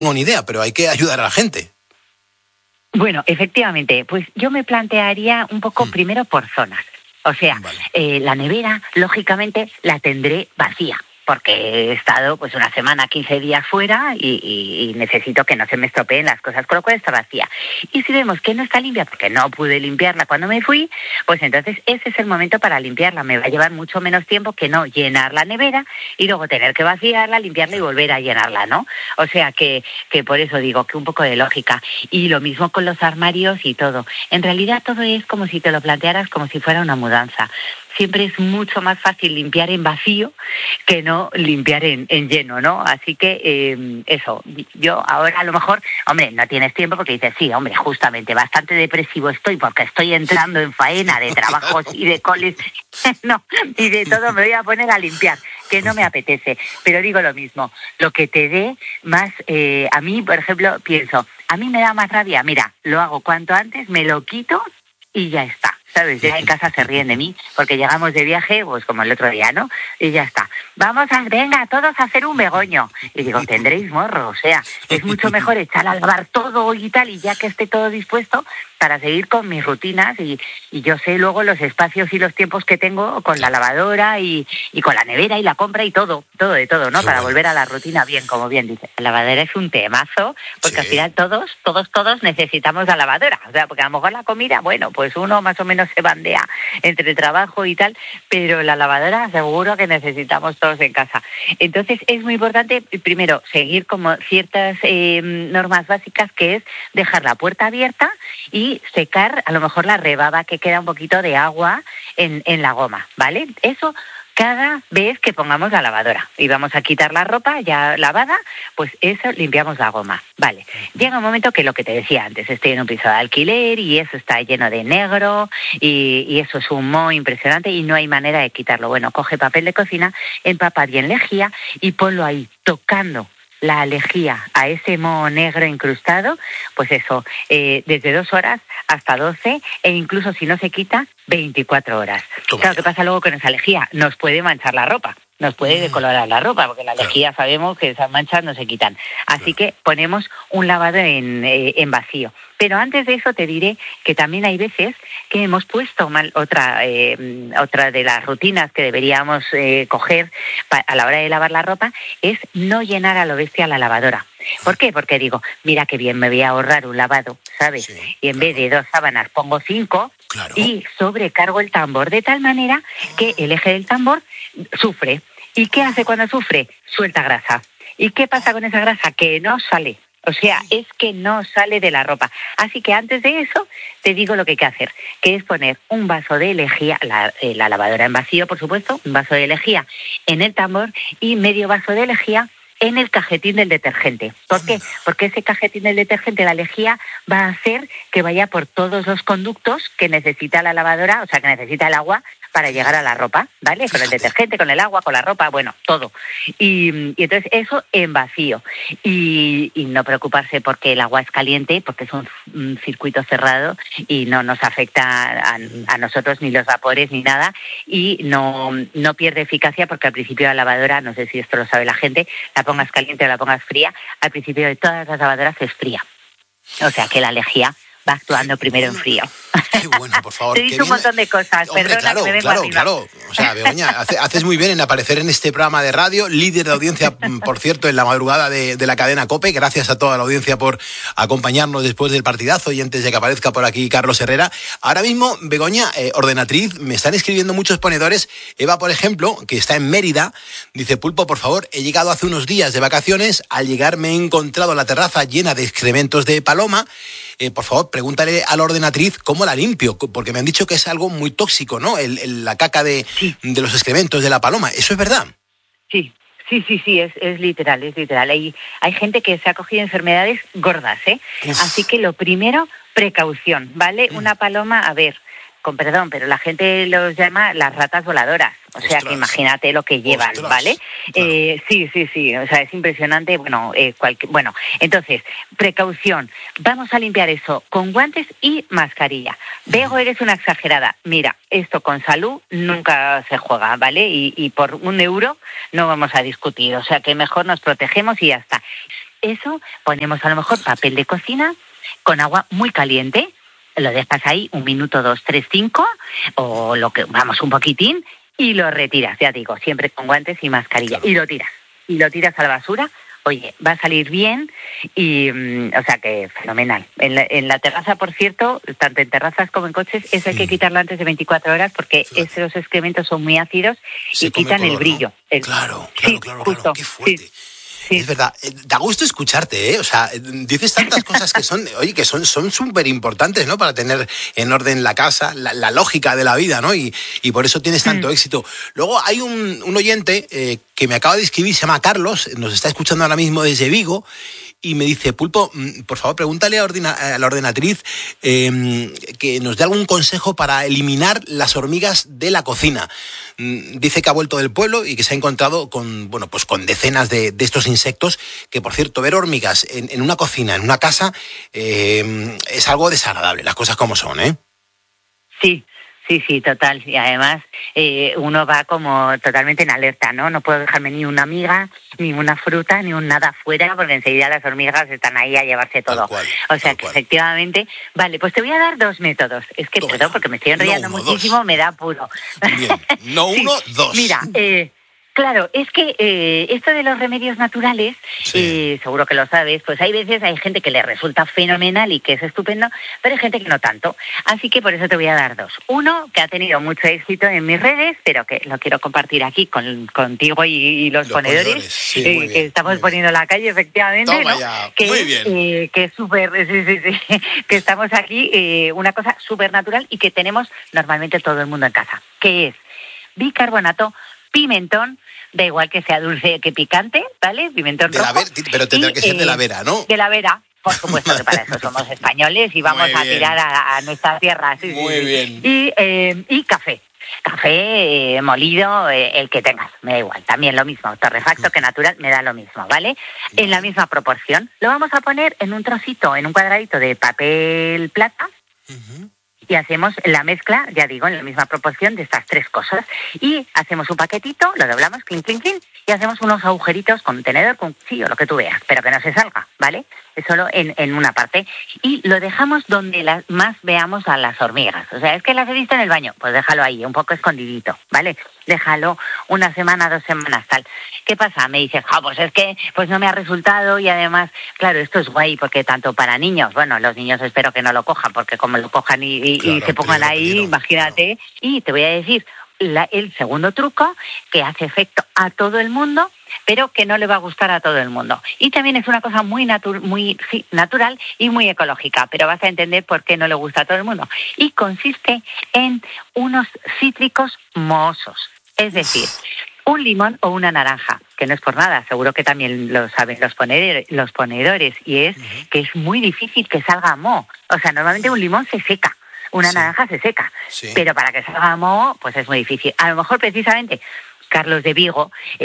tengo ni idea, pero hay que ayudar a la gente. Bueno, efectivamente, pues yo me plantearía un poco primero por zonas. O sea, vale. La nevera, lógicamente, la tendré vacía, porque he estado pues una semana, 15 días fuera y necesito que no se me estropeen las cosas, con lo cual está vacía. Y si vemos que no está limpia, porque no pude limpiarla cuando me fui, pues entonces ese es el momento para limpiarla. Me va a llevar mucho menos tiempo que no llenar la nevera y luego tener que vaciarla, limpiarla y volver a llenarla, ¿no? O sea que por eso digo que un poco de lógica. Y lo mismo con los armarios y todo. En realidad todo es como si te lo plantearas como si fuera una mudanza. Siempre es mucho más fácil limpiar en vacío que no limpiar en lleno, ¿no? Así que eso, yo ahora a lo mejor, hombre, no tienes tiempo porque dices, sí, hombre, justamente, bastante depresivo estoy porque estoy entrando en faena de trabajos y de coles, no, y de todo me voy a poner a limpiar, que no me apetece. Pero digo lo mismo, lo que te dé más, a mí, por ejemplo, pienso, a mí me da más rabia, mira, lo hago cuanto antes, me lo quito y ya está. ¿Sabes? Ya en casa se ríen de mí, porque llegamos de viaje, pues como el otro día, ¿no? Y ya está. Venga, todos a hacer un begoño. Y digo, tendréis morro, o sea, es mucho mejor echar a lavar todo y tal, y ya que esté todo dispuesto, para seguir con mis rutinas, y yo sé luego los espacios y los tiempos que tengo con la lavadora y con la nevera y la compra y todo, ¿no? Para volver a la rutina bien, como bien dice. La lavadora es un temazo, porque al final todos necesitamos la lavadora. O sea, porque a lo mejor la comida, bueno, pues uno más o menos se bandea entre trabajo y tal, pero la lavadora seguro que necesitamos todos en casa. Entonces es muy importante, primero, seguir como ciertas normas básicas, que es dejar la puerta abierta y secar a lo mejor la rebaba que queda un poquito de agua en la goma, ¿vale? Eso cada vez que pongamos la lavadora y vamos a quitar la ropa ya lavada, pues eso, limpiamos la goma. Vale, llega un momento que lo que te decía antes, estoy en un piso de alquiler y eso está lleno de negro y eso es un moho impresionante y no hay manera de quitarlo. Bueno, coge papel de cocina, empapa bien lejía y ponlo ahí, tocando la lejía a ese moho negro incrustado, pues eso, desde 2 horas hasta 12 e incluso si no se quita, 24 horas. Claro, ¿qué pasa luego con esa lejía? Nos puede manchar la ropa, nos puede decolorar la ropa, porque la lejía sabemos que esas manchas no se quitan. Así que ponemos un lavado en vacío. Pero antes de eso te diré que también hay veces que hemos puesto mal otra de las rutinas que deberíamos coger a la hora de lavar la ropa, es no llenar a lo bestia la lavadora. ¿Por qué? Porque digo, mira qué bien, me voy a ahorrar un lavado, ¿sabes? Sí, y en vez de 2 sábanas pongo 5 y sobrecargo el tambor de tal manera que el eje del tambor sufre. ¿Y qué hace cuando sufre? Suelta grasa. ¿Y qué pasa con esa grasa? Que no sale. O sea, es que no sale de la ropa. Así que antes de eso te digo lo que hay que hacer, que es poner un vaso de lejía, la lavadora en vacío, por supuesto, un vaso de lejía en el tambor y medio vaso de lejía en el cajetín del detergente. ¿Por qué? Porque ese cajetín del detergente, la lejía, va a hacer que vaya por todos los conductos que necesita la lavadora, o sea, que necesita el agua para llegar a la ropa, ¿vale? Con el detergente, con el agua, con la ropa, bueno, todo. Y entonces eso en vacío. Y no preocuparse porque el agua es caliente, porque es un circuito cerrado y no nos afecta a nosotros ni los vapores ni nada. Y no pierde eficacia porque al principio la lavadora, no sé si esto lo sabe la gente, la pongas caliente o la pongas fría, al principio de todas las lavadoras es fría. O sea que la lejía va actuando primero en frío. Qué bueno, por favor. Te he dicho un montón de cosas. Hombre, perdona, que me vengo arriba. Claro. O sea, Begoña, haces muy bien en aparecer en este programa de radio, líder de audiencia, por cierto, en la madrugada de la cadena COPE. Gracias a toda la audiencia por acompañarnos después del partidazo y antes de que aparezca por aquí Carlos Herrera. Ahora mismo, Begoña, ordenatriz, me están escribiendo muchos ponedores. Eva, por ejemplo, que está en Mérida, dice: Pulpo, por favor, he llegado hace unos días de vacaciones. Al llegar me he encontrado la terraza llena de excrementos de paloma. Por favor, pregúntale a la ordenatriz cómo la limpio, porque me han dicho que es algo muy tóxico, ¿no? La caca de los excrementos de la paloma. ¿Eso es verdad? Sí, es literal, es literal. Hay gente que se ha cogido enfermedades gordas, ¿eh? Uf. Así que lo primero, precaución, ¿vale? Una paloma, a ver, con perdón, pero la gente los llama las ratas voladoras. O sea, que imagínate lo que llevan, ¿vale? Claro. Sí. O sea, es impresionante. Bueno, entonces, precaución. Vamos a limpiar eso con guantes y mascarilla. Bego, eres una exagerada. Mira, esto con salud nunca se juega, ¿vale? Y por €1 no vamos a discutir. O sea, que mejor nos protegemos y ya está. eso ponemos a lo mejor papel de cocina con agua muy caliente, lo dejas ahí 1 minuto, 2, 3, 5, o lo que, vamos, un poquitín, y lo retiras, ya digo, siempre con guantes y mascarilla, claro. Y lo tiras a la basura. Oye, va a salir bien y, o sea que fenomenal. En la terraza, por cierto, tanto en terrazas como en coches, eso hay que quitarlo antes de 24 horas porque esos excrementos son muy ácidos y quitan el brillo. ¿No? Claro, qué fuerte. Sí. Es verdad, da gusto escucharte, ¿eh? O sea, dices tantas cosas que son, oye, que son súper importantes, ¿no? Para tener en orden la casa, la lógica de la vida, ¿no? Y por eso tienes tanto éxito. Luego hay un oyente que me acaba de escribir, se llama Carlos, nos está escuchando ahora mismo desde Vigo, y me dice, Pulpo, por favor, pregúntale a la ordenatriz que nos dé algún consejo para eliminar las hormigas de la cocina. Dice que ha vuelto del pueblo y que se ha encontrado con decenas de estos insectos, que por cierto, ver hormigas en una cocina, en una casa, es algo desagradable, las cosas como son, ¿eh? Sí, total. Y además uno va como totalmente en alerta, ¿no? No puedo dejarme ni una miga, ni una fruta, ni un nada fuera, porque enseguida las hormigas están ahí a llevarse todo. O sea que efectivamente... Vale, pues te voy a dar 2 métodos. Es que, perdón, porque me estoy enrollando muchísimo, 2. Me da apuro. Bien, no uno, 2. Mira, claro, es que esto de los remedios naturales, seguro que lo sabes, pues hay gente que le resulta fenomenal y que es estupendo, pero hay gente que no tanto. Así que por eso te voy a dar 2. Uno, que ha tenido mucho éxito en mis redes, pero que lo quiero compartir aquí contigo y los ponedores, que estamos poniendo en la calle, efectivamente. Toma, ¿no? ya. Que muy bien. Que es súper, que estamos aquí, una cosa súper natural y que tenemos normalmente todo el mundo en casa, que es bicarbonato, pimentón, da igual que sea dulce que picante, ¿vale? Pimentón rojo. Pero tendrá que ser de la Vera, ¿no? De la Vera, por supuesto, que para eso somos españoles y vamos a tirar a nuestra tierra. Muy bien. Y café. Café molido, el que tengas, me da igual. También lo mismo, torrefacto que natural, me da lo mismo, ¿vale? En la misma proporción. Lo vamos a poner en un trocito, en un cuadradito de papel plata. Y hacemos la mezcla, ya digo, en la misma proporción de estas 3 cosas. Y hacemos un paquetito, lo doblamos, clink, clink, clink, y hacemos unos agujeritos con un tenedor, con un cuchillo, lo que tú veas, pero que no se salga, ¿vale? Es solo en una parte. Y lo dejamos donde más veamos a las hormigas. O sea, es que las he visto en el baño, pues déjalo ahí, un poco escondidito, ¿vale? Déjalo 1 semana, 2 semanas, tal. ¿Qué pasa? Me dices, pues es que pues no me ha resultado y además, claro, esto es guay porque tanto para niños, bueno, los niños espero que no lo cojan porque como lo cojan y se pongan ahí, imagínate. Claro. Y te voy a decir el segundo truco que hace efecto a todo el mundo, pero que no le va a gustar a todo el mundo. Y también es una cosa muy natural y muy ecológica, pero vas a entender por qué no le gusta a todo el mundo. Y consiste en unos cítricos mohosos, es decir, un limón o una naranja, que no es por nada, seguro que también lo saben los ponedores, y es que es muy difícil que salga moho. O sea, normalmente un limón se seca, una naranja se seca, pero para que salga moho, pues es muy difícil. A lo mejor precisamente Carlos de Vigo,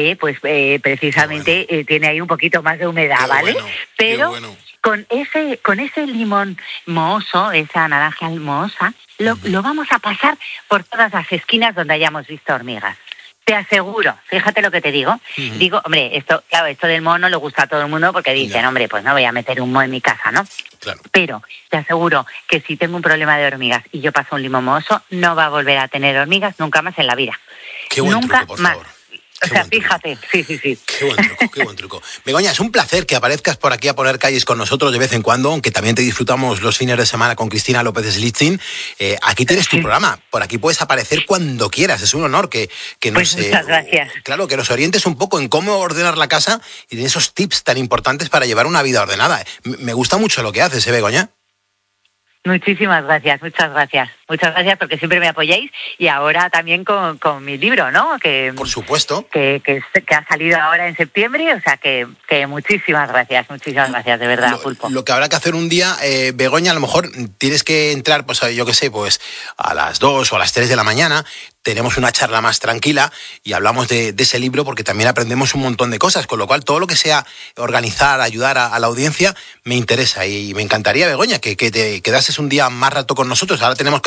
precisamente tiene ahí un poquito más de humedad, ¿vale? Pero con ese limón mohoso, esa naranja mohosa, lo vamos a pasar por todas las esquinas donde hayamos visto hormigas. Te aseguro, fíjate lo que te digo. Digo, hombre, esto del moho no le gusta a todo el mundo porque dicen, hombre, pues no voy a meter un moho en mi casa, ¿no? Claro. Pero te aseguro que si tengo un problema de hormigas y yo paso un limón mohoso, no va a volver a tener hormigas nunca más en la vida. Qué buen truco, por favor. O sea, fíjate, sí. Qué buen truco. Begoña, es un placer que aparezcas por aquí a poner calles con nosotros de vez en cuando, aunque también te disfrutamos los fines de semana con Cristina López Slichting. Aquí tienes tu programa, por aquí puedes aparecer cuando quieras, es un honor que nos... Pues muchas gracias. Claro, que nos orientes un poco en cómo ordenar la casa y en esos tips tan importantes para llevar una vida ordenada. Me gusta mucho lo que haces, Begoña? Muchísimas gracias, muchas gracias. Muchas gracias porque siempre me apoyáis y ahora también con mi libro, ¿no? Que, por supuesto. Que ha salido ahora en septiembre, o sea que muchísimas gracias, de verdad, Pulpo. Lo que habrá que hacer un día, Begoña, a lo mejor tienes que entrar, pues yo qué sé, pues a las 2 o a las 3 de la mañana, tenemos una charla más tranquila y hablamos de ese libro porque también aprendemos un montón de cosas, con lo cual todo lo que sea organizar, ayudar a la audiencia me interesa y me encantaría, Begoña, que te quedases un día más rato con nosotros. Ahora tenemos que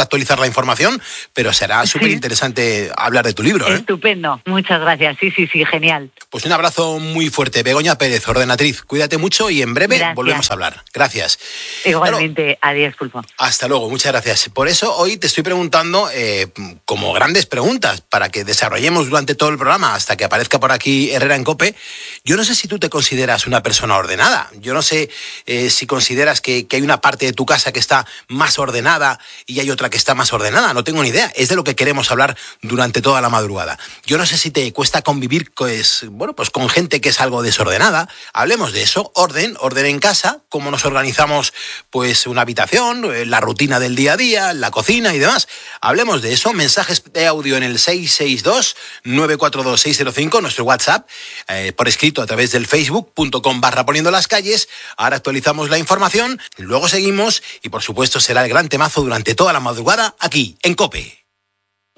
actualizar la información, pero será súper interesante hablar de tu libro. Estupendo, muchas gracias. Sí, genial. Pues un abrazo muy fuerte, Begoña Pérez, ordenatriz. Cuídate mucho y en breve volvemos a hablar. Gracias. Igualmente, adiós, Pulpo. Hasta luego, muchas gracias. Por eso hoy te estoy preguntando como grandes preguntas para que desarrollemos durante todo el programa hasta que aparezca por aquí Herrera en COPE. Yo no sé si tú te consideras una persona ordenada. Yo no sé si consideras que hay una parte de tu casa que está más ordenada y hay otra que está más ordenada. No tengo ni idea. Es de lo que queremos hablar durante toda la madrugada. Yo no sé si te cuesta convivir pues con gente que es algo desordenada. Hablemos de eso. Orden en casa, cómo nos organizamos pues una habitación, la rutina del día a día, la cocina y demás. Hablemos de eso. Mensajes de audio en el 662-942-605, nuestro WhatsApp, por escrito a través del facebook.com/poniendo las calles. Ahora actualizamos la información, luego seguimos y por supuesto será el gran temazo durante toda la madrugada aquí en COPE.